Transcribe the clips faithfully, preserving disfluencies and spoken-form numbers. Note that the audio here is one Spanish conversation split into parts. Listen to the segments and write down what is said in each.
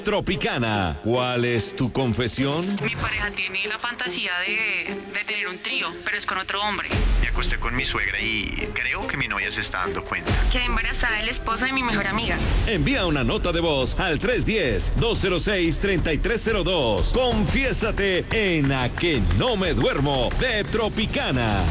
Tropicana. ¿Cuál es tu confesión? Mi pareja tiene la fantasía de, de tener un trío, pero es con otro hombre. Me acosté con mi suegra y creo que mi novia se está dando cuenta. Quedé embarazada del esposo de mi mejor amiga. Envía una nota de voz al tres uno cero, dos cero seis, tres tres cero dos. Confiésate en A Que No Me Duermo de Tropicana.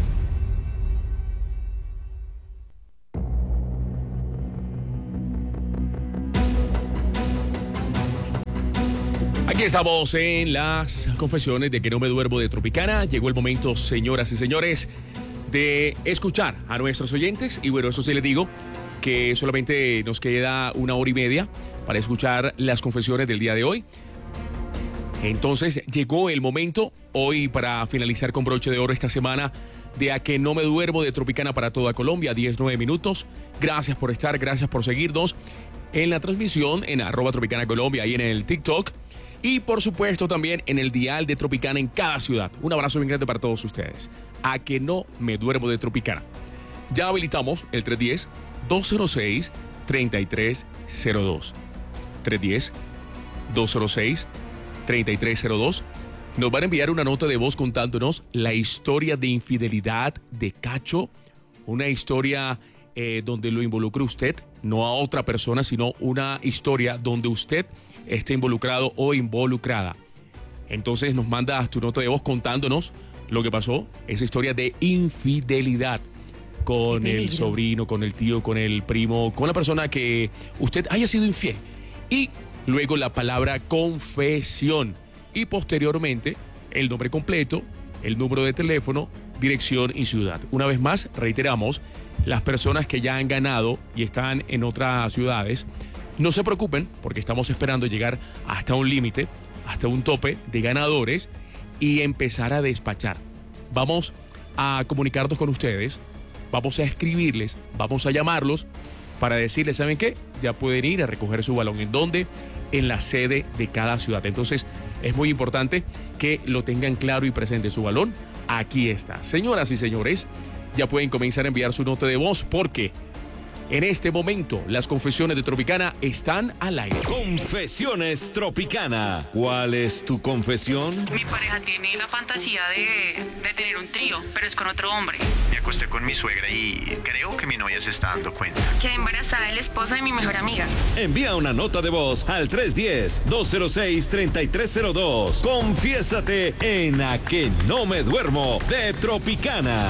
Aquí estamos en las confesiones de Que No Me Duermo de Tropicana. Llegó el momento, señoras y señores, de escuchar a nuestros oyentes. Y bueno, eso sí les digo, que solamente nos queda una hora y media para escuchar las confesiones del día de hoy. Entonces, llegó el momento hoy para finalizar con broche de oro esta semana de A Que No Me Duermo de Tropicana para toda Colombia, diez, nueve minutos. Gracias por estar, gracias por seguirnos en la transmisión en arroba Tropicana Colombia y en el TikTok. Y por supuesto también en el dial de Tropicana en cada ciudad. Un abrazo bien grande para todos ustedes. A Que No Me Duermo de Tropicana. Ya habilitamos el tres uno cero, dos cero seis, tres tres cero dos. tres uno cero, dos cero seis, tres tres cero dos. Nos van a enviar una nota de voz contándonos la historia de infidelidad de Cacho. Una historia eh, donde lo involucre usted, no a otra persona, sino una historia donde usted esté involucrado o involucrada. Entonces nos mandas tu nota de voz contándonos lo que pasó, esa historia de infidelidad con el sobrino, con el tío, con el primo, con la persona que usted haya sido infiel. Y luego la palabra confesión. Y posteriormente el nombre completo, el número de teléfono, dirección y ciudad. Una vez más, reiteramos, las personas que ya han ganado y están en otras ciudades, no se preocupen porque estamos esperando llegar hasta un límite, hasta un tope de ganadores y empezar a despachar. Vamos a comunicarnos con ustedes, vamos a escribirles, vamos a llamarlos para decirles, ¿saben qué? Ya pueden ir a recoger su balón. ¿En dónde? En la sede de cada ciudad. Entonces es muy importante que lo tengan claro y presente. Su balón aquí está. Señoras y señores, ya pueden comenzar a enviar su nota de voz porque en este momento, las confesiones de Tropicana están al aire. Confesiones Tropicana. ¿Cuál es tu confesión? Mi pareja tiene la fantasía de, de tener un trío, pero es con otro hombre. Me acosté con mi suegra y creo que mi novia se está dando cuenta. Quedé embarazada del esposo de mi mejor amiga. Envía una nota de voz al tres uno cero, dos cero seis, tres tres cero dos. Confiésate en A Que No Me Duermo de Tropicana.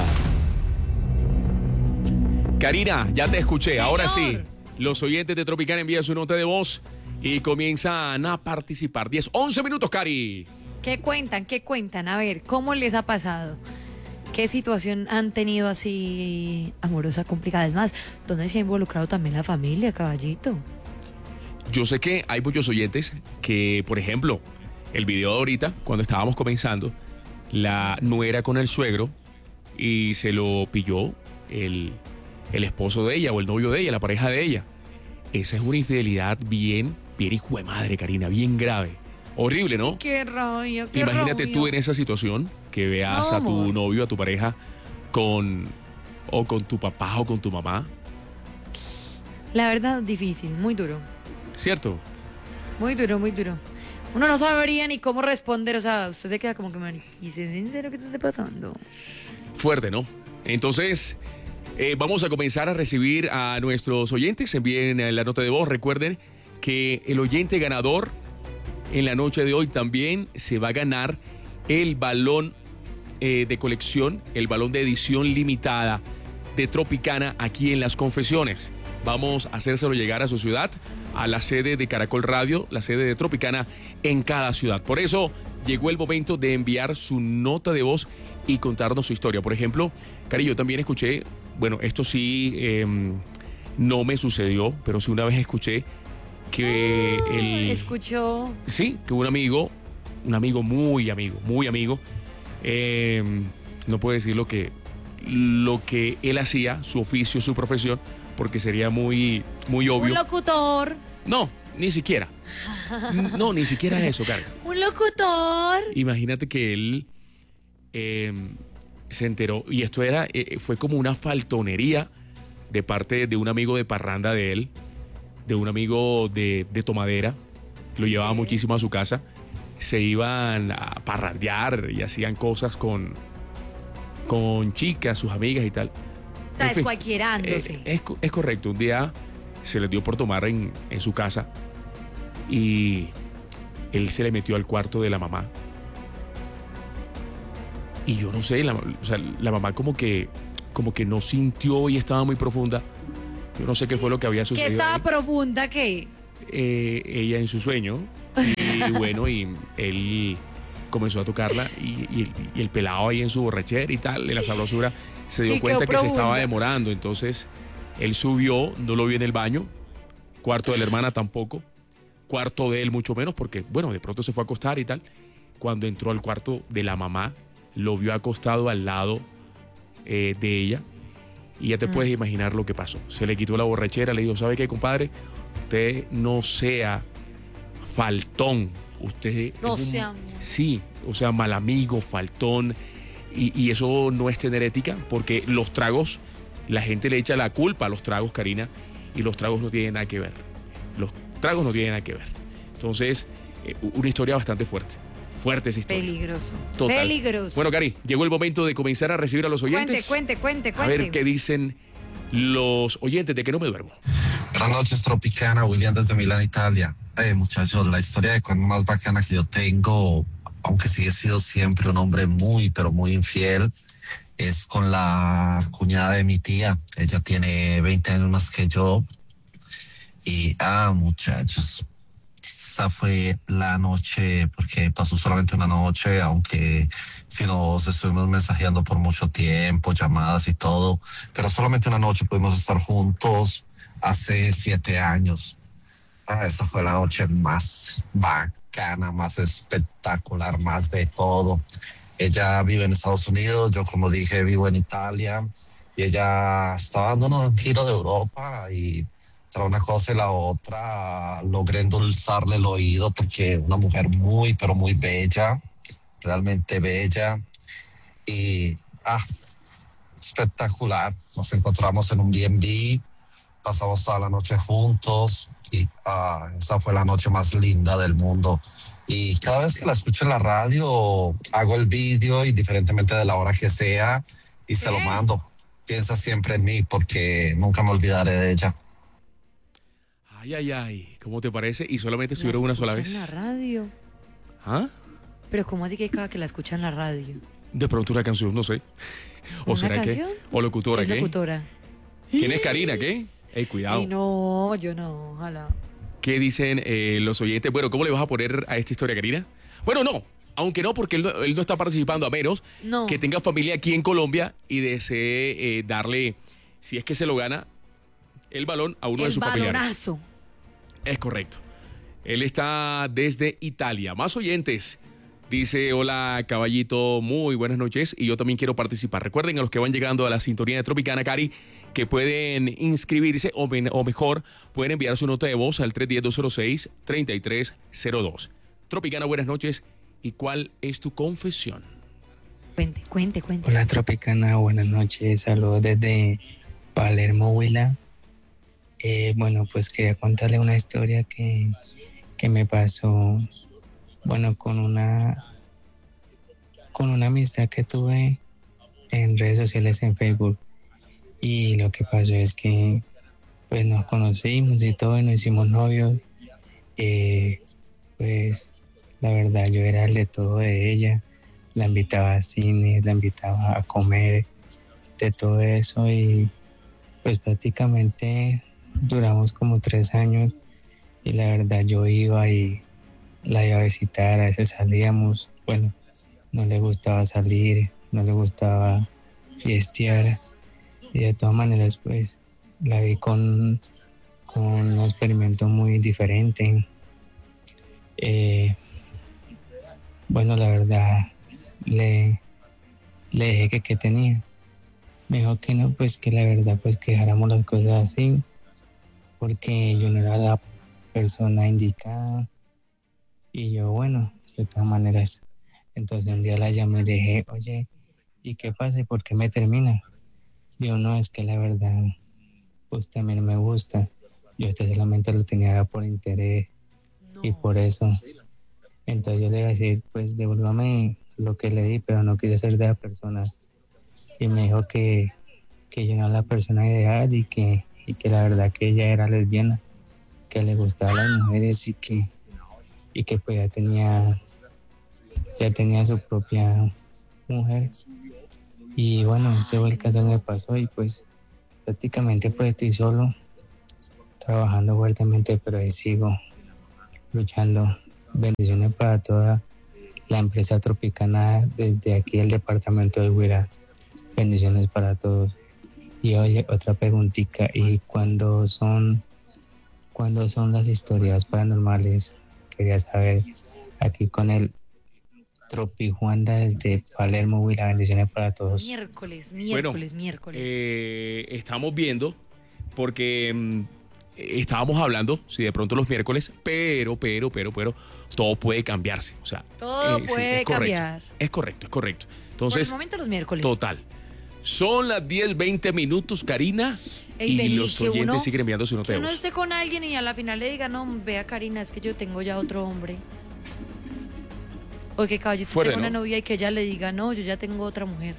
Karina, ya te escuché. Señor. Ahora sí, los oyentes de Tropicana envían su nota de voz y comienzan a participar. diez, once minutos, Cari. ¿Qué cuentan? ¿Qué cuentan? A ver, ¿cómo les ha pasado? ¿Qué situación han tenido así amorosa, complicada? Es más, ¿dónde se ha involucrado también la familia, caballito? Yo sé que hay muchos oyentes que, por ejemplo, el video de ahorita, cuando estábamos comenzando, la nuera con el suegro y se lo pilló el... el esposo de ella o el novio de ella, la pareja de ella. Esa es una infidelidad bien, bien hijo de madre, Karina, bien grave. Horrible, ¿no? Qué rabia, qué Imagínate rabia. tú en esa situación, que veas No, a tu amor. novio, a tu pareja, con o con tu papá o con tu mamá. La verdad, difícil, muy duro. ¿Cierto? Muy duro, muy duro. Uno no sabría ni cómo responder, o sea, usted se queda como que, mariquis, ¿es en serio que esto está pasando? Fuerte, ¿no? Entonces... Eh, vamos a comenzar a recibir a nuestros oyentes. Envíen la nota de voz. Recuerden que el oyente ganador en la noche de hoy también se va a ganar el balón eh, de colección, el balón de edición limitada de Tropicana aquí en Las Confesiones. Vamos a hacérselo llegar a su ciudad, a la sede de Caracol Radio, la sede de Tropicana en cada ciudad. Por eso llegó el momento de enviar su nota de voz y contarnos su historia. Por ejemplo, Cari, yo también escuché, bueno, esto sí eh, no me sucedió, pero sí una vez escuché que Ah, el... Escuchó. Sí, que un amigo, un amigo muy amigo, muy amigo, eh, no puedo decir lo que, lo que él hacía, su oficio, su profesión, porque sería muy, muy obvio. Un locutor. No, ni siquiera. No, ni siquiera eso, Cari. Un locutor. Imagínate que él eh, se enteró, y esto era, eh, fue como una faltonería de parte de un amigo de parranda de él, de un amigo de, de tomadera, lo llevaba Sí. muchísimo a su casa, se iban a parrandear y hacían cosas con, con chicas, sus amigas y tal. O sea, En fin, descualquierándose. eh, es, co- es correcto, un día se les dio por tomar en, en su casa y él se le metió al cuarto de la mamá. Y yo no sé, la, o sea, la mamá como que, como que no sintió y estaba muy profunda. Yo no sé qué fue lo que había que sucedido. estaba ahí. profunda que... Eh, ella en su sueño. Y bueno, y él comenzó a tocarla y, y el, y el pelado ahí en su borrachera y tal, en la sabrosura, se dio Y cuenta quedó que se estaba profunda. demorando. Entonces, él subió, no lo vio en el baño. Cuarto de la hermana tampoco. Cuarto de él mucho menos, porque, bueno, de pronto se fue a acostar y tal. Cuando entró al cuarto de la mamá, lo vio acostado al lado eh, de ella. Y ya te Mm. puedes imaginar lo que pasó. Se le quitó la borrachera, le dijo, ¿sabe qué, compadre? Usted no sea faltón. Usted No es un- sea- Sí, o sea, mal amigo, faltón. Y, y eso no es tener ética, porque los tragos, la gente le echa la culpa a los tragos, Karina, y los tragos no tienen nada que ver. Los tragos no tienen nada que ver. Entonces, eh, una historia bastante fuerte. Fuerte esa historia. Peligroso. Total. Peligroso. Bueno, Cari, llegó el momento de comenzar a recibir a los oyentes. cuente, cuente, cuente, A ver cuente. qué dicen los oyentes de Que No Me Duermo. Buenas noches, Tropicana, William desde Milán, Italia. Eh, muchachos, la historia de cuerno más bacana que yo tengo, aunque sí he sido siempre un hombre muy, pero muy infiel, es con la cuñada de mi tía. Ella tiene veinte años más que yo. Y, ah, muchachos, esa fue la noche, porque pasó solamente una noche, aunque si nos estuvimos mensajeando por mucho tiempo, llamadas y todo, pero solamente una noche pudimos estar juntos hace siete años. Ah, esa fue la noche más bacana, más espectacular, más de todo. Ella vive en Estados Unidos, yo como dije vivo en Italia, y ella estaba dando un giro de Europa y entre una cosa y la otra logré endulzarle el oído porque una mujer muy, pero muy bella, realmente bella. Y, ah, espectacular. Nos encontramos en un B and B, pasamos toda la noche juntos y ah, esa fue la noche más linda del mundo. Y cada vez que la escucho en la radio, hago el vídeo indiferentemente de la hora que sea y se lo mando. Piensa siempre en mí porque nunca me olvidaré de ella. Ay, ay, ay. ¿Cómo te parece? Y solamente La estuvieron una sola escucha vez. en la radio. ¿Ah? Pero ¿cómo así que cada que la escucha en la radio? De pronto una canción, no sé. ¿O ¿Una será canción? que? ¿O locutora Es qué? locutora. ¿Quién es Karina qué? Ey, cuidado. Y no, yo no, ojalá. ¿Qué dicen eh, los oyentes? Bueno, ¿cómo le vas a poner a esta historia, Karina? Bueno, no. Aunque no, porque él no, él no está participando, a menos No. que tenga familia aquí en Colombia y desee eh, darle, si es que se lo gana, el balón a uno de El sus familiares. balonazo. Es correcto. Él está desde Italia. Más oyentes. Dice, hola caballito, muy buenas noches y yo también quiero participar. Recuerden a los que van llegando a la sintonía de Tropicana, Cari, que pueden inscribirse o, men- o mejor, pueden enviar su nota de voz al tres uno cero, dos cero seis, tres tres cero dos. Tropicana, buenas noches. ¿Y cuál es tu confesión? Cuente, cuente, cuente. Hola Tropicana, buenas noches, saludos desde Palermo, Huila. Eh, bueno, pues quería contarle una historia que, que me pasó, bueno, con una, con una amistad que tuve en redes sociales, en Facebook. Y lo que pasó es que pues nos conocimos y todo y nos hicimos novios. Eh, pues la verdad yo era el de todo de ella. La invitaba a cine, la invitaba a comer, de todo eso, y pues prácticamente duramos como tres años y la verdad yo iba y la iba a visitar, a veces salíamos, bueno, no le gustaba salir, no le gustaba fiestear y de todas maneras pues la vi con, con un experimento muy diferente. Eh, bueno, la verdad le, le dije que qué tenía. Me dijo que no, pues que la verdad pues que dejáramos las cosas así, porque yo no era la persona indicada. Y yo, bueno, de todas maneras, entonces un día la llamé y le dije, oye, ¿y qué pasa? ¿Y por qué me termina? Digo, no, es que la verdad, pues también me gusta. Yo usted solamente lo tenía era por interés. No. y por eso. Entonces yo le iba a decir, pues devuélvame lo que le di, pero no quise ser de la persona. Y me dijo que, que yo no era la persona ideal y que, y que la verdad que ella era lesbiana, que le gustaban las mujeres y que, y que pues ya tenía, ya tenía su propia mujer. Y bueno, ese fue el caso que me pasó y pues prácticamente pues estoy solo, trabajando fuertemente, pero ahí sigo luchando. Bendiciones para toda la empresa Tropicana desde aquí el departamento de Huila. Bendiciones para todos. Y oye, otra preguntita, ¿y cuándo son, cuándo son las historias paranormales? Quería saber, aquí con el Tropijuanda desde Palermo, Huila. Bendiciones para todos. Miércoles, miércoles, bueno, miércoles. Eh, estamos viendo, porque mm, estábamos hablando, si de pronto los miércoles, pero, pero, pero, pero, todo puede cambiarse. O sea, Todo eh, sí, puede es correcto, cambiar. Es correcto, es correcto. Por Entonces, el momento los miércoles. total. Son las diez veinte minutos, Karina, Ey, y vení, los que oyentes uno- siguen enviando su nota Que de uno voz. esté con alguien y a la final le diga, no, vea Karina, es que yo tengo ya otro hombre. O que caballito Fuerte, tenga una ¿no? novia y que ella le diga, no, yo ya tengo otra mujer.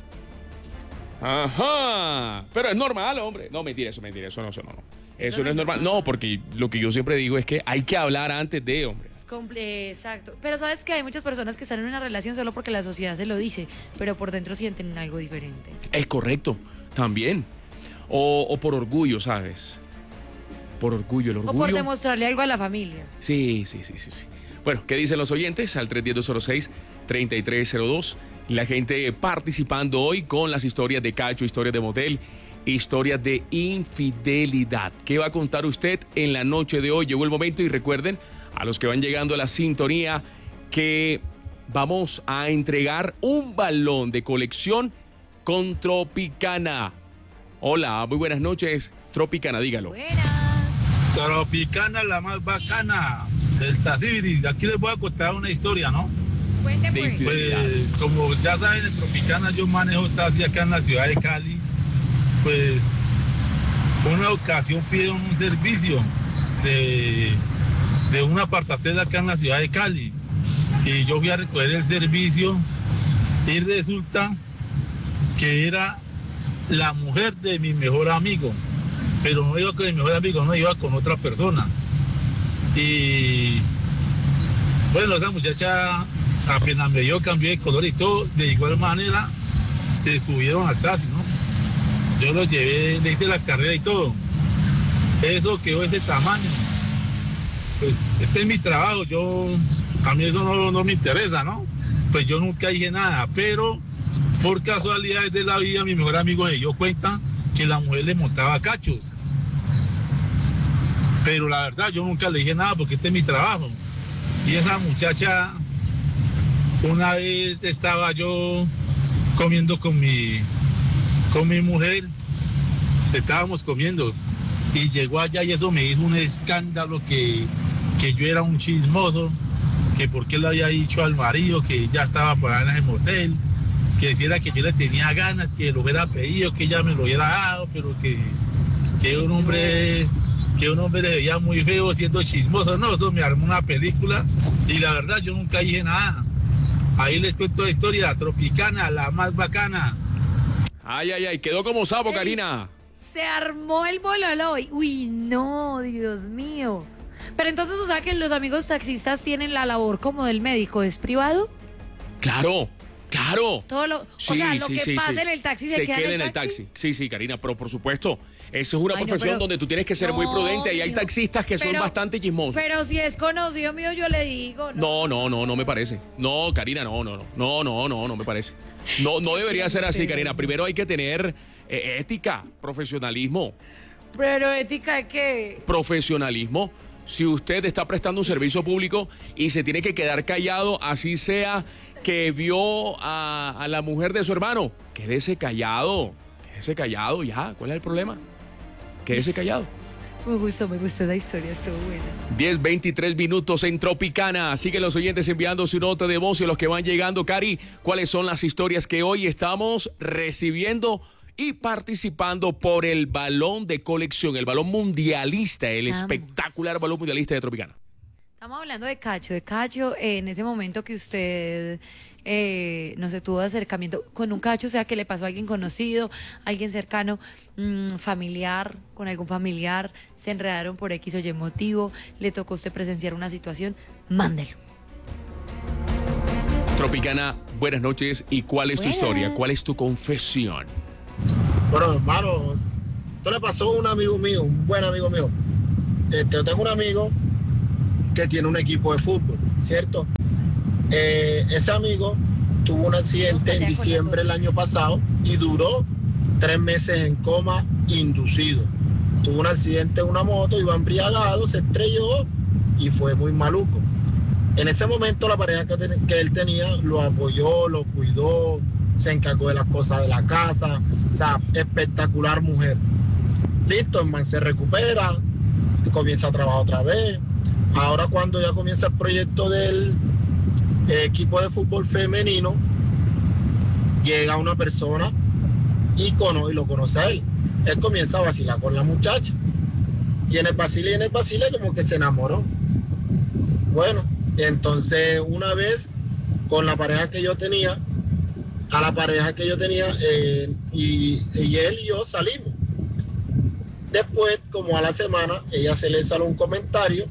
Ajá, pero es normal, hombre. No, mentira, eso, mentira, eso no, eso no, no. Eso, Eso no no es es normal. normal. No, porque lo que yo siempre digo es que hay que hablar antes de, hombre. Es comple- Exacto. Pero sabes que hay muchas personas que están en una relación solo porque la sociedad se lo dice, pero por dentro sienten algo diferente. Es correcto, también. O, o por orgullo, ¿sabes? Por orgullo, el O orgullo. por demostrarle algo a la familia. Sí, sí, sí, sí, sí. Bueno, ¿qué dicen los oyentes? Al tres uno cero, dos cero seis, tres tres cero dos. La gente participando hoy con las historias de cacho, historias de motel, historias de infidelidad. ¿Qué va a contar usted en la noche de hoy? Llegó el momento y recuerden a los que van llegando a la sintonía que vamos a entregar un balón de colección con Tropicana. Hola, muy buenas noches, Tropicana, dígalo. Buenas. Tropicana, la más bacana del Tacibiri. Aquí les voy a contar una historia, ¿no? Cuente De pues. infidelidad. Pues como ya saben, en Tropicana yo manejo taxi acá en la ciudad de Cali. Pues una ocasión pidieron un servicio de, de un apartatel acá en la ciudad de Cali. Y yo fui a recoger el servicio y resulta que era la mujer de mi mejor amigo. Pero no iba con mi mejor amigo, no iba con otra persona. Y bueno, esa muchacha apenas me vio, cambió de color y todo, de igual manera se subieron al taxi, ¿no? Yo lo llevé, le hice la carrera y todo. Eso quedó ese tamaño. Pues este es mi trabajo, yo, a mí eso no, no me interesa, ¿no? Pues yo nunca dije nada, pero por casualidades de la vida mi mejor amigo se dio cuenta que la mujer le montaba cachos. Pero la verdad yo nunca le dije nada porque este es mi trabajo. Y esa muchacha, una vez estaba yo comiendo con mi, con mi mujer, estábamos comiendo y llegó allá y eso me hizo un escándalo que, que yo era un chismoso, que porque le había dicho al marido que ya estaba por ahí en el motel, que decía que yo le tenía ganas, que lo hubiera pedido, que ella me lo hubiera dado, pero que, que un hombre... que un hombre le veía muy feo siendo chismoso. No, eso me armó una película y la verdad yo nunca dije nada. Ahí les cuento la historia, Tropicana, la más bacana. Ay, ay, ay, quedó como sapo, Ey. Karina. Se armó el bololo hoy. Uy, no, Dios mío. Pero entonces, o sea que los amigos taxistas tienen la labor como del médico, ¿es privado? Claro, claro. Todo lo, Sí, o sea, lo sí, que sí, pasa sí. en el taxi se, queda en el taxi. Sí, sí, Karina, pero por supuesto, eso es una Ay, no, profesión pero- donde tú tienes que ser muy no, prudente y hay mijo. taxistas que son Pero- bastante chismosos. Pero si es conocido mío, yo le digo. No, no, no, no me parece. No, Karina, no, no, no. No, no, no, no me parece. No, no debería ser así, Karina. Primero hay que tener eh, ética, profesionalismo. Pero ética de qué. Profesionalismo. Si usted está prestando un servicio público y se tiene que quedar callado, así sea que vio a, a la mujer de su hermano, quédese callado. Quédese callado, ya. ¿Cuál es el problema? Quédese callado. Me gustó, me gustó la historia, estuvo buena. diez veintitrés minutos en Tropicana. Siguen los oyentes enviando su nota de voz y los que van llegando. Cari, ¿cuáles son las historias que hoy estamos recibiendo y participando por el balón de colección, el balón mundialista, el Vamos. espectacular balón mundialista de Tropicana? Estamos hablando de Cacho, de Cacho, eh, en ese momento que usted, eh, no sé, tuvo acercamiento con un Cacho, o sea, que le pasó a alguien conocido, alguien cercano, mmm, familiar, con algún familiar, se enredaron por X o Y motivo, le tocó a usted presenciar una situación, mándelo. Tropicana, buenas noches. ¿Y cuál es tu Buenas. historia? ¿Cuál es tu confesión? Bueno, hermano, esto le pasó a un amigo mío, un buen amigo mío. Este, yo tengo un amigo que tiene un equipo de fútbol, ¿cierto? Eh, ese amigo tuvo un accidente en diciembre del año pasado y duró tres meses en coma inducido. Tuvo un accidente en una moto, iba embriagado, se estrelló y fue muy maluco. En ese momento la pareja que, ten- que él tenía lo apoyó, lo cuidó, se encargó de las cosas de la casa, o sea, espectacular mujer. Listo, el man se recupera, comienza a trabajar otra vez. Ahora cuando ya comienza el proyecto del eh, equipo de fútbol femenino, llega una persona y, cono- y lo conoce a él. Él comienza a vacilar con la muchacha. Y en el vacile y en el vacile como que se enamoró. Bueno, entonces una vez con la pareja que yo tenía, a la pareja que yo tenía, eh, y, y él y yo salimos. Después, como a la semana, ella se le salió un comentario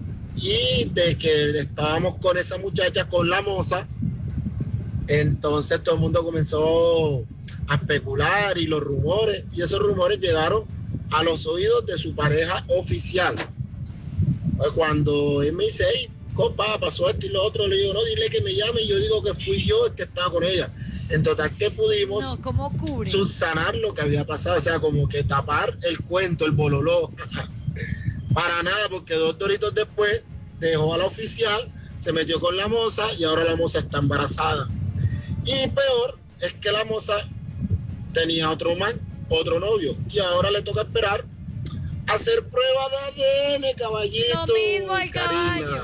y de que estábamos con esa muchacha, con la moza, entonces todo el mundo comenzó a especular y los rumores, y esos rumores llegaron a los oídos de su pareja oficial. Pues cuando él me dice, hey, compa, pasó esto y lo otro, le digo, no, dile que me llame, y yo digo que fui yo el que estaba con ella. En total que pudimos No, ¿cómo cubre? subsanar lo que había pasado, o sea, como que tapar el cuento, el bololó. Para nada, porque dos doritos después dejó a la oficial, se metió con la moza y ahora la moza está embarazada. Y peor es que la moza tenía otro man, otro novio, y ahora le toca esperar a hacer prueba de A D N, caballito. Lo mismo al Karina. caballo.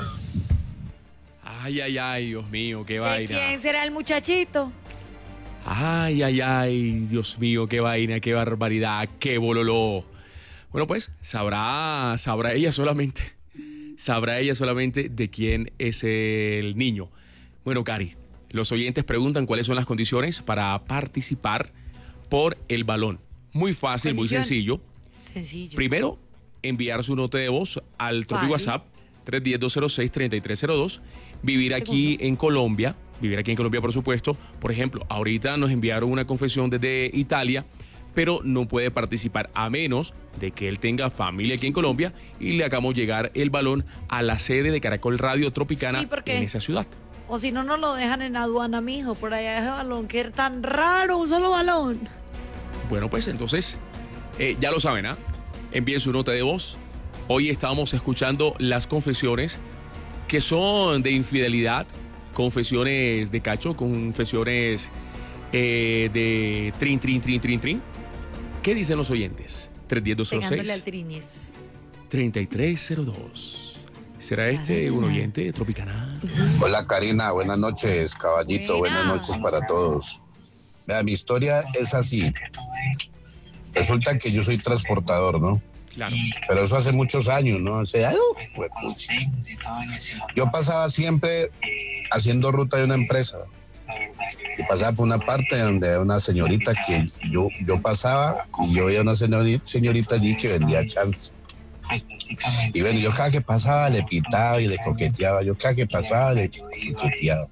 Ay, ay, ay, Dios mío, qué ¿De vaina. quién será el muchachito? Ay, ay, ay, Dios mío, qué vaina, qué barbaridad, qué bololó. Bueno, pues sabrá, sabrá ella solamente, sabrá ella solamente de quién es el niño. Bueno, Cari, los oyentes preguntan cuáles son las condiciones para participar por el balón. Muy fácil, muy Condición. sencillo. Sencillo. Primero, enviar su nota de voz al Tropi Fácil. WhatsApp tres uno cero, dos cero seis, tres tres cero dos. Vivir aquí Segundo. en Colombia, vivir aquí en Colombia, por supuesto. Por ejemplo, ahorita nos enviaron una confesión desde Italia, pero no puede participar a menos de que él tenga familia aquí en Colombia y le hagamos llegar el balón a la sede de Caracol Radio Tropicana Sí, porque- en esa ciudad. O si no, nos lo dejan en aduana, mijo, por allá ese balón, que es tan raro, un solo balón. Bueno, pues entonces, eh, ya lo saben, ¿ah? Envíen su nota de voz. Hoy estábamos escuchando las confesiones que son de infidelidad, confesiones de cacho, confesiones eh, de trin, trin, trin, trin, trin. ¿Qué dicen los oyentes? tres uno cero, dos cero Pegándole al seis, trinis. tres tres cero dos. ¿Será este un oyente de Tropicana? Hola Karina, buenas noches, caballito, Buenas. buenas noches para todos. Vea, mi historia es así. Resulta que yo soy transportador, ¿no? Claro. Pero eso hace muchos años, ¿no? Hace, ay, uh, huepucha. Yo pasaba siempre haciendo ruta de una empresa. Y pasaba por una parte donde había una señorita que yo, yo pasaba y yo veía una señorita, señorita allí que vendía chance. Y bueno, yo cada que pasaba le pitaba y le coqueteaba. Yo cada que pasaba le coqueteaba.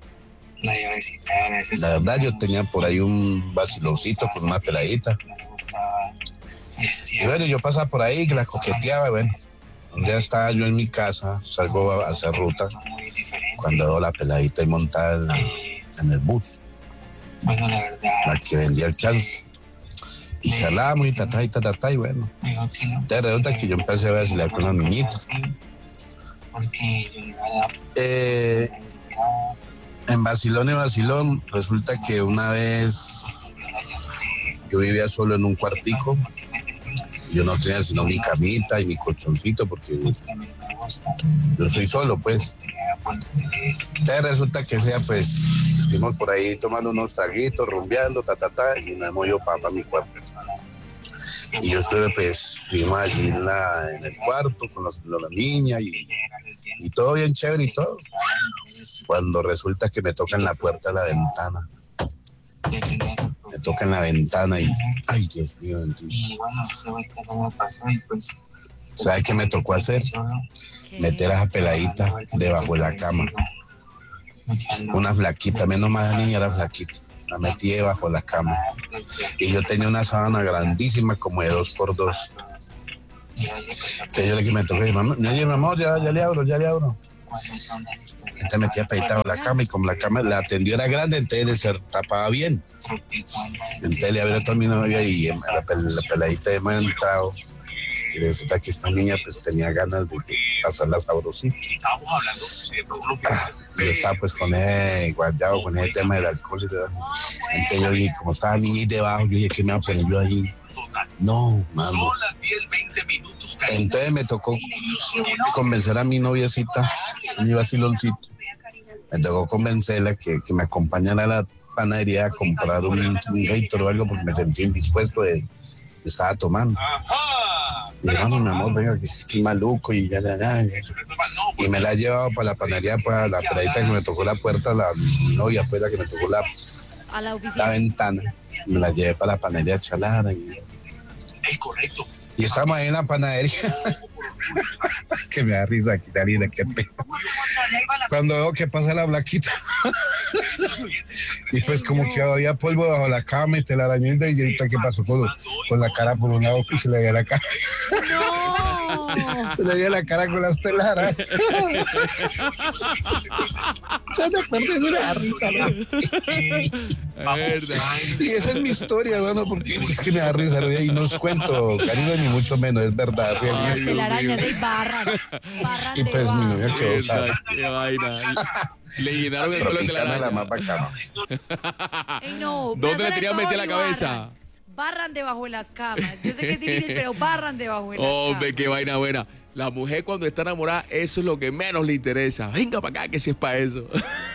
La verdad, yo tenía por ahí un vaciloncito con una peladita. Y bueno, yo pasaba por ahí que la coqueteaba. Y bueno, un día estaba yo en mi casa, salgo a hacer ruta, cuando veo la peladita ahí montada en, la- en el bus, la que vendía el chance. Y charlábamos y tatá y tatá y bueno. Entonces resulta que yo empecé a vacilar con las niñitas. Eh, en vacilón y vacilón, resulta que una vez yo vivía solo en un cuartico. Yo no tenía sino mi camita y mi colchoncito porque yo soy solo, pues. Entonces resulta que sea, pues, estuvimos por ahí tomando unos traguitos, rumbeando, ta, ta, ta, y no hemos ido para mi cuarto. Y yo estuve, pues, fuimos allí en, la, en el cuarto con los- la niña y, y todo bien chévere y todo. Cuando resulta que me tocan la puerta de la ventana. Me tocan la ventana y, ay, Dios mío. ¿Sabe qué me tocó hacer? Meter a esa peladita debajo de la cama. Una flaquita, menos mal la niña era flaquita. La metí debajo de la cama. Y yo tenía una sábana grandísima, como de dos por dos. Entonces yo le que me toqué, mamá, mi amor, ya, ya le abro, ya le abro. Entonces metí a peladita debajo de la cama y como la cama la atendió era grande, entonces se tapaba bien. Entonces le abrió toda mi novia y la, la peladita de me ha entrado. Y resulta que esta niña pues tenía ganas de pasarla sabrosita. Ah, yo estaba pues con él guardado con ese tema del alcohol y todo. Entonces yo dije, como estaba la niña ahí debajo, yo dije, ¿qué me va a poner yo ahí? No, mano. Entonces me tocó convencer a mi noviecita, a mi vaciloncito. Me tocó convencerla que, que me acompañara a la panadería a comprar un, un Gator o algo porque me sentí indispuesto de estaba tomando. Y dije, vamos, mi amor, venga, que estoy maluco y ya, ya, ya. Y me la he llevado para la panadería, para la peladita que me tocó la puerta, la novia, pues la que me tocó la, a la, oficina. La ventana. Me la llevé para la panadería Chalara. Y, es correcto. Y estamos ahí en la panadería. Que me da risa aquí, Darina, qué pena. Cuando veo que pasa la blaquita. Y pues como que había polvo bajo la cama y telarañita y ahorita qué pasó con, con la cara por un lado y se le veía la cara. No. Se le veía la cara con las telaras. Ya me perdí una risa, ¿no? Y esa es mi historia, bueno, porque es que me da risa, ¿no? Y no os cuento, cariño, ni mucho menos, es verdad. Las telarañas de barran. Barran y pues mi novia quedó sabe. Qué vaina. Le llenaron el pelo de telaraña. La más bacana. Ey, no, ¿dónde le querían meter la cabeza? Barran. barran debajo de las camas. Yo sé que es difícil, pero barran debajo de las camas. Hombre, qué vaina buena. La mujer cuando está enamorada, eso es lo que menos le interesa. Venga para acá, que si es para eso.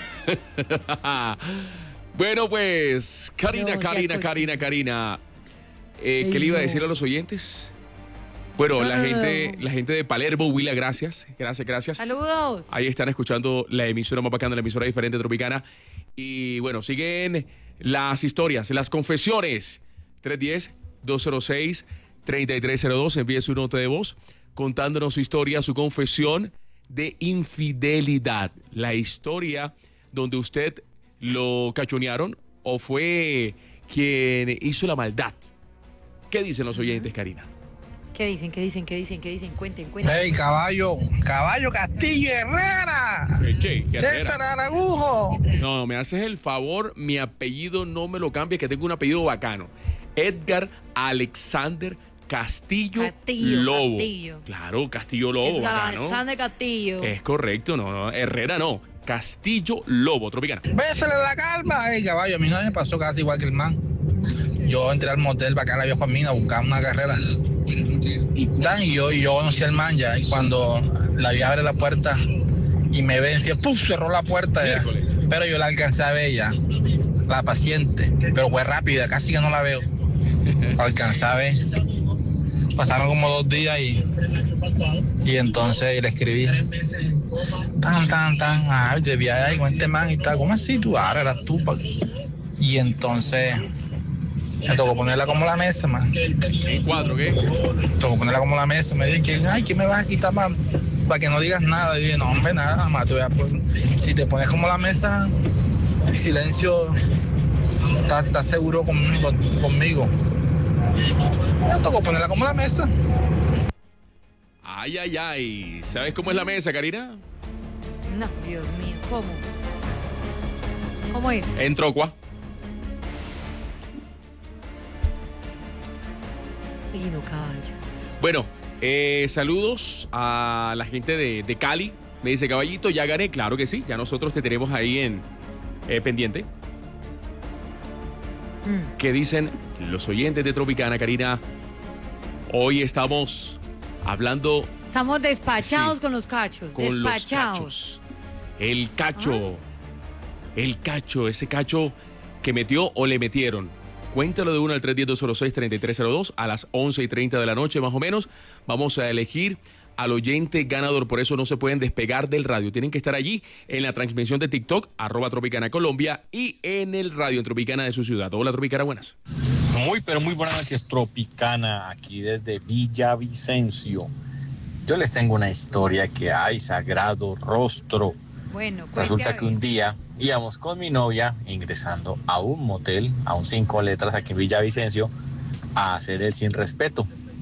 Bueno, pues, Karina, no, Karina, sea, Karina, Karina. Eh, ¿Qué le iba a decir a los oyentes? Bueno, no, la, no, gente, no. la gente de Palermo, Huila, gracias. Gracias, gracias. Saludos. Ahí están escuchando la emisora más bacana, la emisora diferente tropicana. Y bueno, siguen las historias, las confesiones. tres uno cero, dos cero seis, tres tres cero dos. Envíe su nota de voz contándonos su historia, su confesión de infidelidad. La historia donde usted lo cachonearon o fue quien hizo la maldad. ¿Qué dicen los oyentes, Karina? ¿Qué dicen? ¿Qué dicen? ¿Qué dicen? ¿Qué dicen? Cuenten, cuenten. ¡Hey, caballo! ¡Caballo Castillo Herrera! ¿Qué, qué ¡César Aragujo! No, me haces el favor, mi apellido no me lo cambies, que tengo un apellido bacano. Edgar Alexander Castillo, Castillo Lobo. Castillo. Claro, Castillo Lobo. Edgar bacano. Alexander Castillo. Es correcto, no, no, Herrera no. Castillo Lobo, tropicana. ¡Bésale la calma! ¡Hey, caballo! A mí no me pasó casi igual que el man. Yo entré al motel bacana viejo a mí a buscar una carrera. Y yo, y yo conocí al man ya. Y cuando la vi abre la puerta y me ve, decía, ¡puf! Cerró la puerta ya. Pero yo la alcancé a ver ya. La paciente. Pero fue rápida, casi que no la veo. La alcancé a ver. Pasaron como dos días y, y entonces le escribí. Tan, tan, tan. Ah, yo vi ahí con este man y tal. ¿Cómo así tú? Ahora eras tú. Pa? Y entonces me tocó ponerla como la mesa, man. ¿En cuatro qué? Me tocó ponerla como la mesa. Me dije, ay, ¿qué me vas a quitar, man? Para que no digas nada. Y dije, no, hombre, nada, más. Pues, si te pones como la mesa, en silencio, estás está seguro conmigo. conmigo. Me tocó ponerla como la mesa. Ay, ay, ay. ¿Sabes cómo es la mesa, Karina? No, Dios mío, ¿cómo? ¿Cómo es? En Trocua. Lindo caballo. Bueno, eh, saludos a la gente de, de Cali. Me dice, caballito, ya gané. Claro que sí, ya nosotros te tenemos ahí en eh, pendiente. Mm. ¿Qué dicen los oyentes de Tropicana, Karina? Hoy estamos hablando... Estamos despachados sí, con los cachos. Con despachados. Los cachos. El cacho. ¿Ah? El cacho, ese cacho que metió o le metieron. Cuéntalo de uno al tres uno cero, dos cero seis, tres tres cero dos a las once y treinta de la noche más o menos. Vamos a elegir al oyente ganador. Por eso no se pueden despegar del radio. Tienen que estar allí en la transmisión de TikTok, arroba Tropicana Colombia, y en el radio en Tropicana de su ciudad. Hola, Tropicana, buenas. Muy, pero muy buenas noches, Tropicana, aquí desde Villavicencio. Yo les tengo una historia que hay, sagrado rostro. Bueno, resulta que un día íbamos con mi novia ingresando a un motel, a un cinco letras aquí en Villavicencio, a hacer el sin respeto.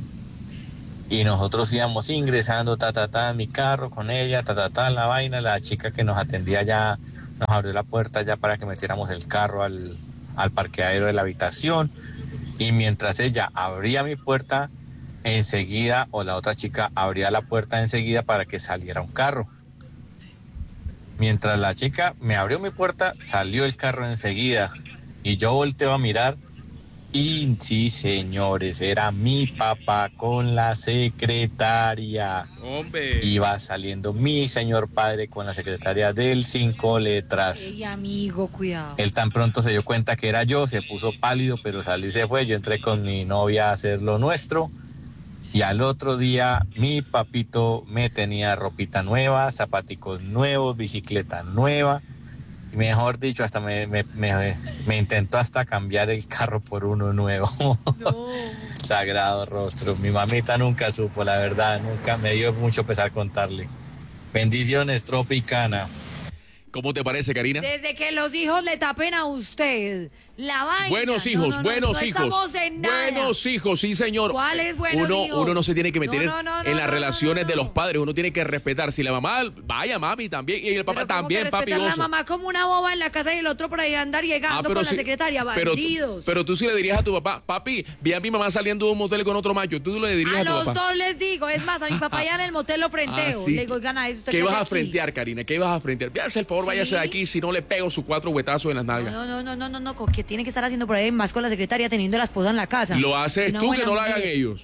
Y nosotros íbamos ingresando, ta, ta, ta, en mi carro con ella, ta, ta, ta, la vaina. La chica que nos atendía ya nos abrió la puerta ya para que metiéramos el carro al, al parqueadero de la habitación. Y mientras ella abría mi puerta, enseguida, o la otra chica abría la puerta enseguida para que saliera un carro. Mientras la chica me abrió mi puerta, salió el carro enseguida. Y yo volteo a mirar. Y sí, señores, era mi papá con la secretaria. Hombre. Iba saliendo mi señor padre con la secretaria del cinco letras. Ey, amigo, cuidado. Él tan pronto se dio cuenta que era yo, se puso pálido, pero salió y se fue. Yo entré con mi novia a hacer lo nuestro. Y al otro día, mi papito me tenía ropita nueva, zapaticos nuevos, bicicleta nueva. Mejor dicho, hasta me, me, me, me intentó hasta cambiar el carro por uno nuevo. No. Sagrado rostro. Mi mamita nunca supo, la verdad, nunca me dio mucho pesar contarle. Bendiciones, Tropicana. ¿Cómo te parece, Karina? Desde que los hijos le tapen a usted la vaina. Buenos hijos, no, no, buenos no, hijos. No estamos en nada. Buenos hijos, sí, señor. ¿Cuáles buenos uno, hijos? Uno no se tiene que meter no, no, no, en no, las no, relaciones no, no. de los padres. Uno tiene que respetar. Si la mamá, vaya mami también. Y el papá Pero ¿cómo también, que papi. respetar a la gozo. mamá como una boba en la casa y el otro por ahí andar llegando Ah, con sí, la secretaria. pero, Bandidos. pero tú sí le dirías a tu papá, papi, vi a mi mamá saliendo de un motel con otro macho. Tú le dirías a, A tu los papá. dos les digo. Es más, a mi papá ya en el motel lo frenteo. Ah, sí. Le digo, gana eso. ¿Qué vas a frentear, Karina? ¿Qué vas a frentear? Véase el favor, Sí. váyase de aquí, si no le pego sus cuatro huetazos en las nalgas. No, no, no, no, no, no, que tiene que estar haciendo por ahí más con la secretaria teniendo la esposa en la casa. Lo haces Una tú, que buena no lo hagan mujer. ellos.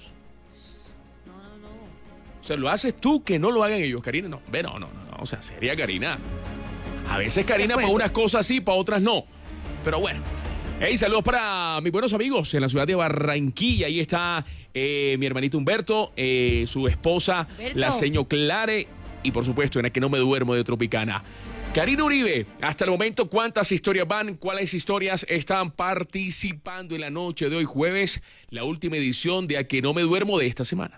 No, no, no. O sea, lo haces tú, que no lo hagan ellos, Karina. No, ve, no, no, no, no. O sea, sería Karina. A veces Karina para unas cosas sí, para otras no. Pero bueno. Hey, saludos para mis buenos amigos en la ciudad de Barranquilla. Ahí está eh, mi hermanito Humberto, eh, su esposa, Humberto. la señor Clare, y por supuesto, en el que no me duermo de Tropicana. Karina Uribe, hasta el momento, ¿cuántas historias van? ¿Cuáles historias están participando en la noche de hoy jueves? La última edición de A Que No Me Duermo de esta semana.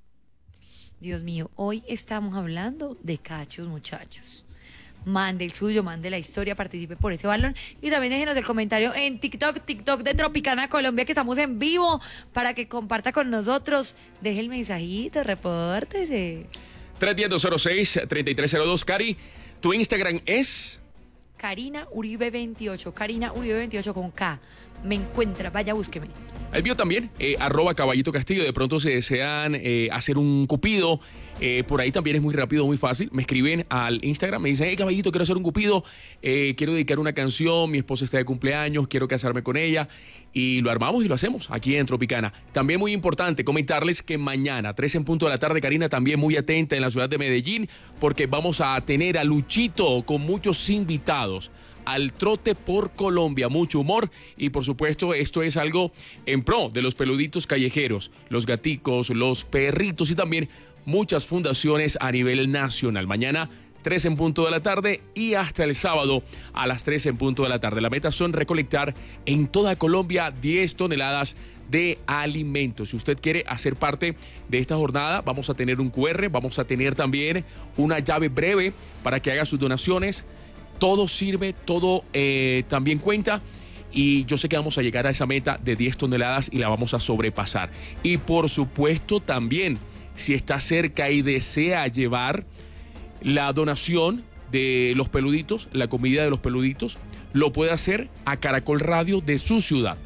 Dios mío, hoy estamos hablando de cachos, muchachos. Mande el suyo, mande la historia, participe por ese balón y también déjenos el comentario en TikTok, TikTok de Tropicana Colombia, que estamos en vivo, para que comparta con nosotros. Deje el mensajito, repórtese. tres diez, dos cero seis, tres tres cero dos, Cari. Tu Instagram es... Karina Uribe veintiocho, Karina Uribe veintiocho con K. Me encuentra, vaya, búsqueme. El mío también, eh, arroba Caballito Castillo. De pronto se desean eh, hacer un cupido. Eh, por ahí también es muy rápido, muy fácil. Me escriben al Instagram, me dicen, hey, Caballito, quiero hacer un cupido. Eh, quiero dedicar una canción, mi esposa está de cumpleaños, quiero casarme con ella. Y lo armamos y lo hacemos aquí en Tropicana. También muy importante comentarles que mañana, tres en punto de la tarde, Karina, también muy atenta en la ciudad de Medellín, porque vamos a tener a Luchito con muchos invitados al trote por Colombia, mucho humor y por supuesto esto es algo en pro de los peluditos callejeros, los gaticos, los perritos y también muchas fundaciones a nivel nacional. Mañana tres en punto de la tarde y hasta el sábado a las tres en punto de la tarde. La meta son recolectar en toda Colombia diez toneladas de alimentos. Si usted quiere hacer parte de esta jornada, vamos a tener un cu erre, vamos a tener también una llave breve para que haga sus donaciones. Todo sirve, todo eh, también cuenta y yo sé que vamos a llegar a esa meta de diez toneladas y la vamos a sobrepasar. Y por supuesto también, si está cerca y desea llevar la donación de los peluditos, la comida de los peluditos, lo puede hacer a Caracol Radio de su ciudad.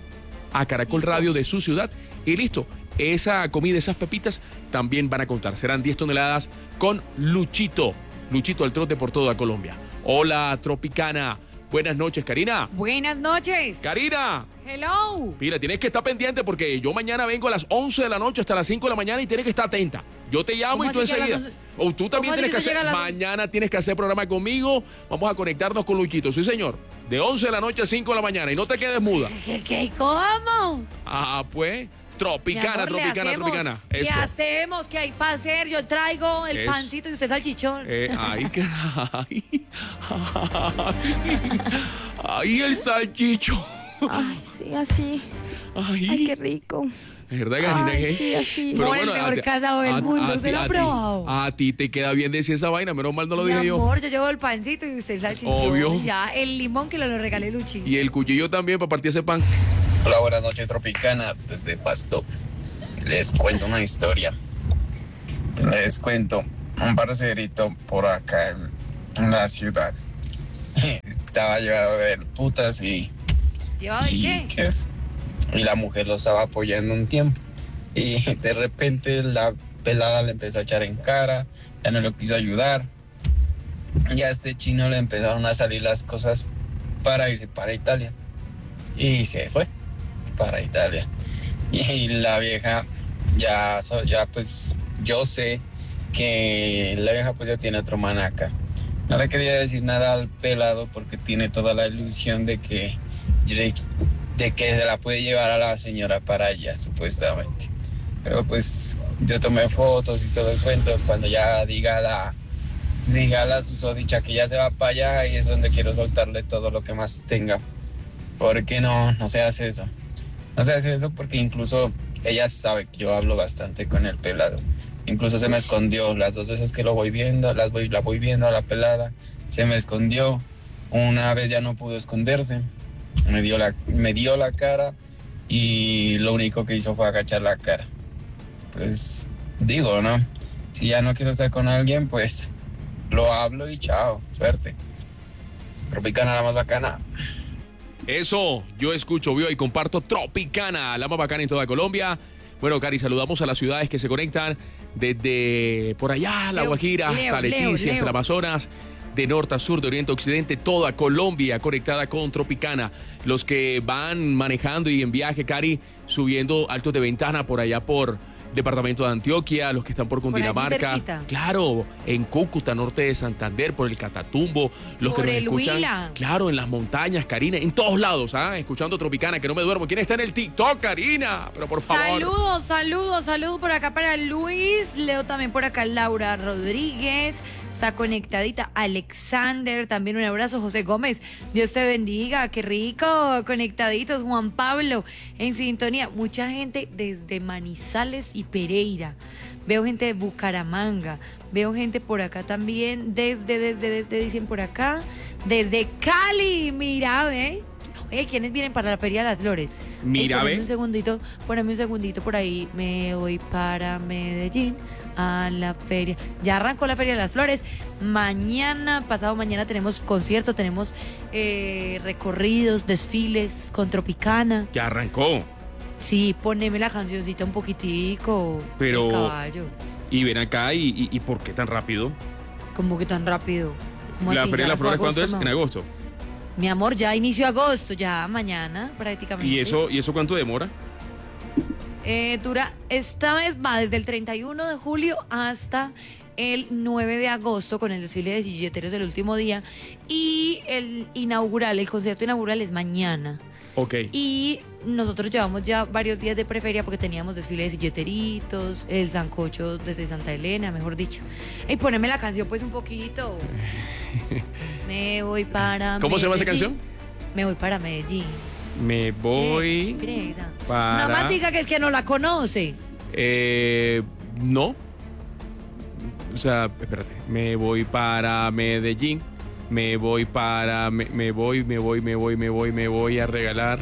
A Caracol Listo. Radio de su ciudad y listo. Esa comida, esas pepitas también van a contar. Serán diez toneladas con Luchito. Luchito al trote por toda Colombia. Hola, Tropicana. Buenas noches, Karina. Buenas noches. Karina. Hello. Mira, tienes que estar pendiente porque yo mañana vengo a las once de la noche hasta las cinco de la mañana y tienes que estar atenta. Yo te llamo ¿Cómo y tú así que a las enseguida. once? O tú también ¿Cómo tienes que así que hacer. llega a las- Mañana tienes que hacer programa conmigo. Vamos a conectarnos con Luchito. Sí, señor. De once de la noche a cinco de la mañana. Y no te quedes muda. ¿Qué, qué, cómo? Ah, pues. Tropicana, Mi amor, le Tropicana, hacemos, Tropicana. ¿Qué Eso. hacemos? ¿Qué hay para hacer? Yo traigo el Eso. pancito y usted salchichón. Eh, ay, qué. Ay, ay, ay, el salchicho. Ay, sí, así. Ay, Ay, qué rico. ¿Es verdad, Karina? Ay, ¿Qué? sí, así. Amor, el mejor ti- casado del mundo, ¿usted ti- lo ha ti- probado? A ti te queda bien decir esa vaina, menos mal no lo Mi dije yo. amor, yo llevo el pancito y usted el salchichón. Obvio. Ya, el limón que lo, lo regalé Luchi. Y el cuchillo también para partir ese pan. Hola, buenas noches, Tropicana, desde Pasto. Les cuento una historia. Les cuento un parcerito por acá en, en la ciudad. Estaba llevado de putas y, ¿Llevado de y, qué? ¿qué es? y la mujer lo estaba apoyando un tiempo. Y de repente la pelada le empezó a echar en cara, ya no le quiso ayudar. Y a este chino le empezaron a salir las cosas para irse para Italia. Y se fue para Italia. Y la vieja ya, so- ya pues yo sé que la vieja pues ya tiene otro man acá. No le quería decir nada al pelado porque tiene toda la ilusión de que, de que se la puede llevar a la señora para allá, supuestamente. Pero pues yo tomé fotos y todo el cuento. Cuando ya diga la, diga la susodicha que ya se va para allá, y es donde quiero soltarle todo lo que más tenga. Porque no, no se hace eso. No se hace eso porque incluso ella sabe que yo hablo bastante con el pelado. Incluso se me escondió las dos veces que lo voy viendo, las voy, la voy viendo a la pelada. Se me escondió. Una vez ya no pudo esconderse. Me dio la, me dio la cara y lo único que hizo fue agachar la cara. Pues digo, ¿no? Si ya no quiero estar con alguien, pues lo hablo y chao, suerte. Tropicana, la más bacana. Eso, yo escucho, veo y comparto Tropicana, la más bacana en toda Colombia. Bueno, Cari, saludamos a las ciudades que se conectan desde por allá, La Leo, Guajira, Leo, hasta Leo, Leticia, Leo. hasta el Amazonas, de norte a sur, de oriente a occidente, toda Colombia conectada con Tropicana. Los que van manejando y en viaje, Cari, subiendo altos de ventana por allá por departamento de Antioquia, los que están por Por allí Cundinamarca, cerquita. claro, en Cúcuta, norte de Santander, por el Catatumbo, los Por que nos el escuchan, Huila. claro, en las montañas, Karina, en todos lados, ¿ah? Escuchando Tropicana, que no me duermo. ¿Quién está en el TikTok, Karina? Pero por favor. Saludos, saludos, saludos por acá para Luis. Leo también por acá Laura Rodríguez. Está conectadita Alexander, también un abrazo. José Gómez, Dios te bendiga, qué rico, conectaditos. Juan Pablo en sintonía, mucha gente desde Manizales y Pereira. Veo gente de Bucaramanga, veo gente por acá también, desde, desde, desde, dicen por acá, desde Cali, mira, ve. Oye, ¿quiénes vienen para la Feria de las Flores? Mira, Ey, poneme ve. un segundito, poneme un segundito por ahí. Me voy para Medellín a la feria. Ya arrancó la Feria de las Flores. Mañana, pasado mañana tenemos concierto, tenemos eh, recorridos, desfiles con Tropicana. Ya arrancó. Sí, poneme la cancioncita un poquitico. Pero- El caballo. Y ven acá, y, y, y ¿por qué tan rápido? ¿Cómo que tan rápido? ¿Cómo La así? Feria de ¿Ya las Flores, arrancó ¿cuándo es? agosto? En No. agosto. Mi amor, ya inició agosto, ya mañana prácticamente. ¿Y eso, ¿Y eso cuánto demora? Eh, dura, esta vez va desde el treinta y uno de julio hasta el nueve de agosto con el desfile de silleteros del último día, y el inaugural, el concierto inaugural es mañana. Ok. Y nosotros llevamos ya varios días de preferia porque teníamos desfile de silleteritos, el sancocho desde Santa Elena, mejor dicho. Y poneme la canción pues un poquito. Me voy para ¿Cómo se llama esa Medellín. canción? Me voy para Medellín. Me voy Sí, presa. para... Nada más diga que es que no la conoce. Eh, no. O sea, espérate. Me voy para Medellín. Me voy para... Me, me voy, me voy, me voy, me voy, me voy a regalar.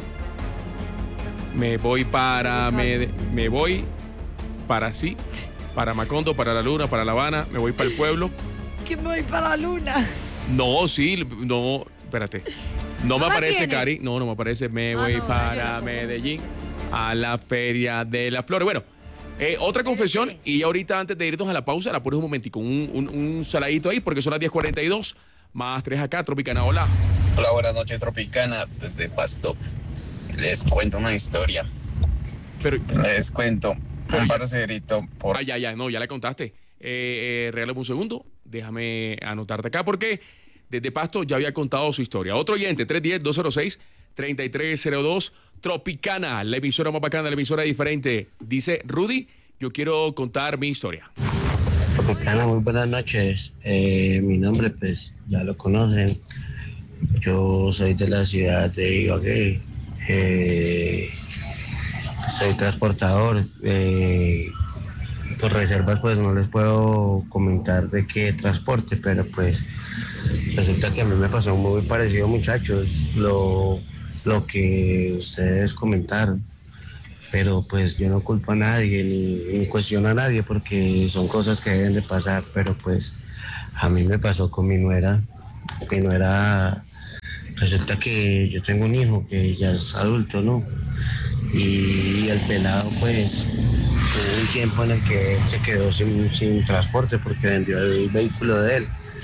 Me voy para... Me, me voy para sí. Para Macondo, para La Luna, para La Habana. Me voy para el pueblo. Es que me voy para la luna. No, sí, no, espérate. No me ¿No la aparece, tiene? Cari. No, no me aparece. Me Ah, voy no, yo para la pongo. Medellín a la Feria de las Flores. Bueno, eh, otra confesión. Y ahorita, antes de irnos a la pausa, la pones un momentico, un, un, un saladito ahí, porque son las diez cuarenta y dos. Más tres acá, Tropicana. Hola. Hola, buenas noches, Tropicana, desde Pasto. Les cuento una historia. Pero, Les cuento Pero un ya- parcerito por... Ah, ya, ya, no, ya la contaste. Eh, eh, regálame un segundo. Déjame anotarte acá, porque desde Pasto ya había contado su historia. Otro oyente, tres uno cero, dos cero seis, treinta y tres cero dos. Tropicana, la emisora más bacana, la emisora diferente. Dice Rudy, yo quiero contar mi historia. Tropicana, muy buenas noches. Eh, mi nombre, pues, ya lo conocen. Yo soy de la ciudad de Ibagué. Eh, soy transportador. Eh, por reservas, pues, no les puedo comentar de qué transporte, pero, pues, resulta que a mí me pasó muy parecido, muchachos, lo, lo que ustedes comentaron. Pero pues yo no culpo a nadie ni, ni cuestiono a nadie porque son cosas que deben de pasar, pero pues a mí me pasó con mi nuera. Mi nuera, resulta que yo tengo un hijo que ya es adulto, ¿no? Y el pelado pues hubo un tiempo en el que él se quedó sin, sin transporte porque vendió el vehículo de él.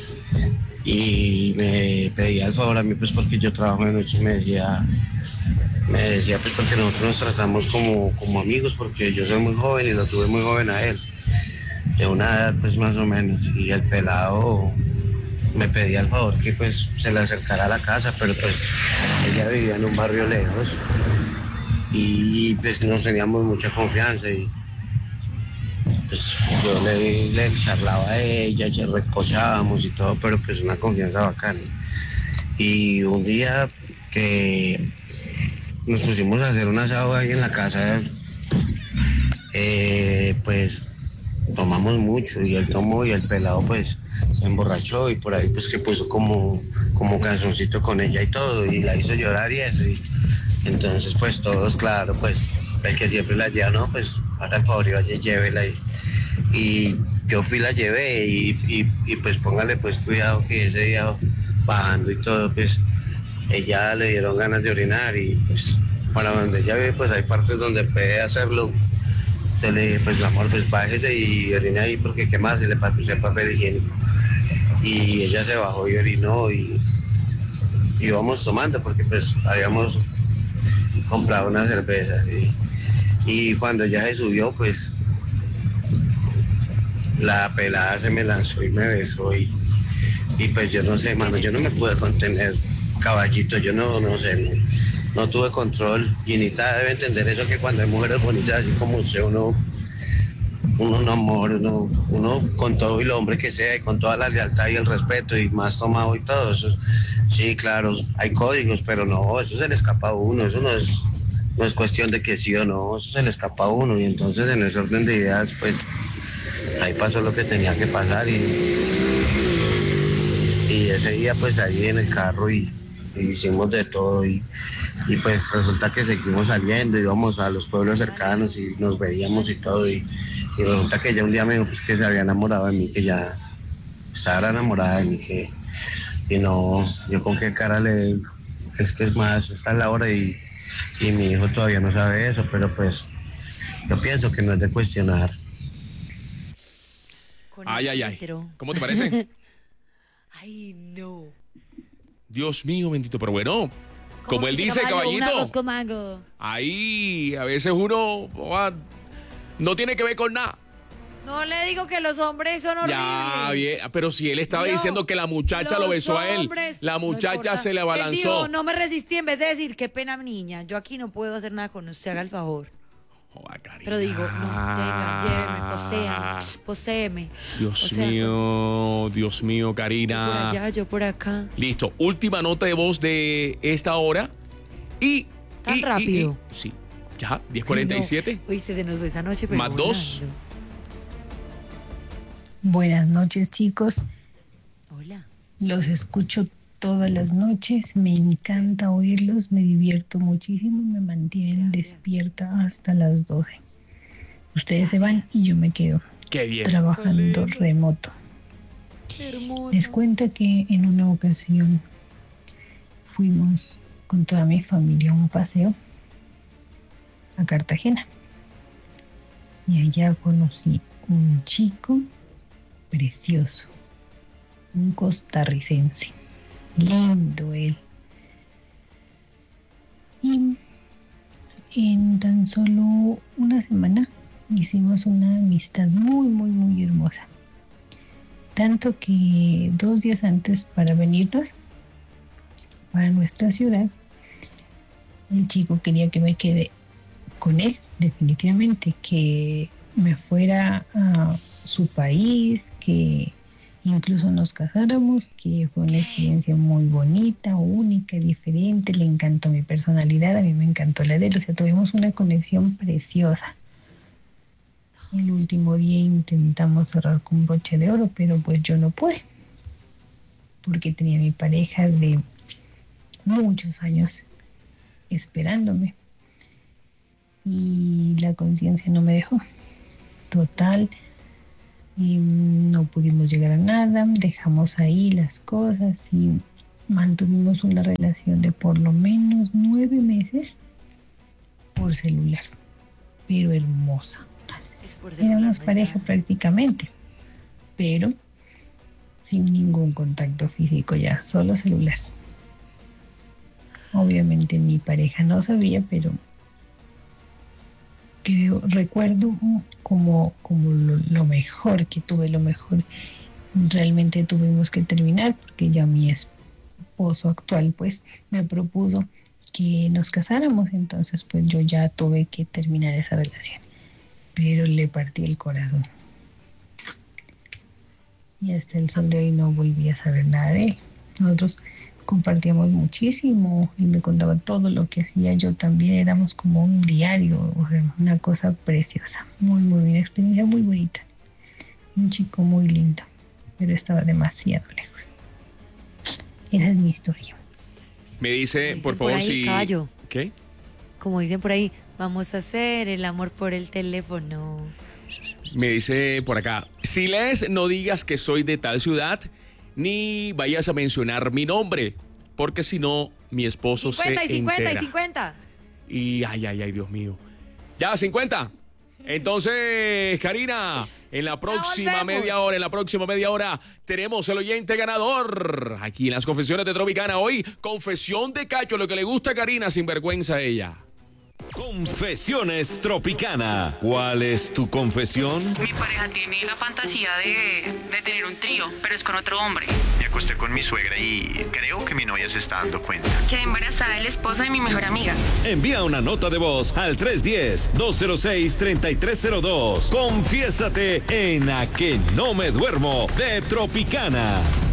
Y me pedía el favor a mí pues porque yo trabajo de noche y me decía... Me decía pues porque nosotros nos tratamos como, como amigos porque yo soy muy joven y lo tuve muy joven a él, de una edad pues más o menos, y el pelado me pedía el favor que pues se le acercara a la casa, pero pues ella vivía en un barrio lejos y pues nos teníamos mucha confianza y pues yo le, le charlaba a ella, ya recochábamos y todo, pero pues una confianza bacana. Y un día que nos pusimos a hacer un asado ahí en la casa, eh, pues tomamos mucho y él tomó y el pelado pues se emborrachó y por ahí pues que puso como, como canzoncito con ella y todo y la hizo llorar y eso. Y entonces pues todos, claro, pues el que siempre la lleva, no, pues haga el favor y vaya, llévela. Y, y yo fui, la llevé y, y, y pues póngale pues cuidado que ese día bajando y todo pues ella le dieron ganas de orinar y pues para donde ella vive pues hay partes donde puede hacerlo. Entonces le dije pues amor pues bájese y orine ahí porque qué más, se le pasó el papel higiénico. Y ella se bajó y orinó y íbamos tomando porque pues habíamos comprado una cerveza y, y cuando ella se subió pues la pelada se me lanzó y me besó y, y pues yo no sé, mano, yo no me pude contener. Caballito, yo no, no sé, no, no tuve control. Ginita debe entender eso, que cuando hay mujeres bonitas así como usted, uno, uno no amor, uno, uno con todo y el hombre que sea y con toda la lealtad y el respeto y más tomado y todo eso. Sí, claro, hay códigos, pero no, eso se le escapa a uno, eso no es, no es cuestión de que sí o no, eso se le escapa a uno y entonces en ese orden de ideas, pues ahí pasó lo que tenía que pasar y, y ese día pues ahí en el carro y y hicimos de todo y, y pues resulta que seguimos saliendo, íbamos a los pueblos cercanos y nos veíamos y todo y, y resulta que ella un día me dijo pues que se había enamorado de mí, que ya estaba enamorada de mí, que y no, yo con qué cara le digo, es que es más, esta es la hora y, y mi hijo todavía no sabe eso, pero pues yo pienso que no es de cuestionar. Ay, ay, ay, ¿cómo te parece? Ay, no. Dios mío, bendito, pero bueno, como él dice, caballito, ahí a veces uno oh, no tiene que ver con nada. No le digo que los hombres son horribles. Ya, bien, pero si él estaba no, diciendo que la muchacha lo besó a él, la muchacha no se le abalanzó. Él dijo, no me resistí, en vez de decir, qué pena, niña, yo aquí no puedo hacer nada con usted, haga el favor. Joder, pero digo, no, venga, lléveme, poséame, poséame. Dios o sea, mío, Dios mío, Karina. Por allá, yo por acá. Listo, última nota de voz de esta hora. Y. ¿Tan y, rápido? Y, y, sí, ya, diez cuarenta y siete. No. Oíste, se nos fue esa noche, pero. Más volando. dos. Buenas noches, chicos. Hola. Los escucho todas las noches, me encanta oírlos, me divierto muchísimo, me mantienen Gracias. despierta hasta las doce. Ustedes Gracias. se van y yo me quedo Qué bien. trabajando remoto. Hermoso. Les cuento que en una ocasión fuimos con toda mi familia a un paseo a Cartagena y allá conocí un chico precioso, un costarricense. Lindo él. Y en tan solo una semana hicimos una amistad muy, muy, muy hermosa. Tanto que dos días antes para venirnos para nuestra ciudad, El chico quería que me quede con él, definitivamente, que me fuera a su país, que incluso nos casáramos, que fue una experiencia muy bonita, única, diferente. Le encantó mi personalidad, a mí me encantó la de él, o sea, tuvimos una conexión preciosa. El último día intentamos cerrar con broche de oro, pero pues yo no pude, porque tenía mi pareja de muchos años esperándome y la conciencia no me dejó. Total, y no pudimos llegar a nada, dejamos ahí las cosas y mantuvimos una relación de por lo menos nueve meses por celular, pero hermosa. Éramos pareja prácticamente, pero sin ningún contacto físico, ya solo celular. Obviamente mi pareja no sabía, pero creo, recuerdo como, como lo, lo mejor que tuve, lo mejor. Realmente tuvimos que terminar porque ya mi esposo actual pues me propuso que nos casáramos, entonces pues yo ya tuve que terminar esa relación, pero le partí el corazón y hasta el sol de hoy no volví a saber nada de él. Nosotros compartíamos muchísimo y me contaba todo lo que hacía, yo también, éramos como un diario, o sea, una cosa preciosa, muy muy una experiencia muy bonita, un chico muy lindo, pero estaba demasiado lejos. Esa es mi historia. Me dice, por por favor, ahí, si... caballo. ¿Qué? Como dicen por ahí, vamos a hacer el amor por el teléfono. Me dice por acá, si lees, no digas que soy de tal ciudad, ni vayas a mencionar mi nombre, porque si no, mi esposo cincuenta se y cincuenta entera. y cincuenta. Y ay, ay, ay, Dios mío. Ya, cincuenta. Entonces, Karina, en la próxima media hora, en la próxima media hora, tenemos el oyente ganador. Aquí en las confesiones de Tropicana hoy, confesión de Cacho, lo que le gusta a Karina, sin vergüenza a ella. Confesiones Tropicana. ¿Cuál es tu confesión? Mi pareja tiene la fantasía de, de tener un trío, pero es con otro hombre. Me acosté con mi suegra y creo que mi novia se está dando cuenta. Quedé embarazada del esposo de mi mejor amiga. Envía una nota de voz al tres uno cero, dos cero seis, tres tres cero dos. Confiésate en A Que No Me Duermo de Tropicana.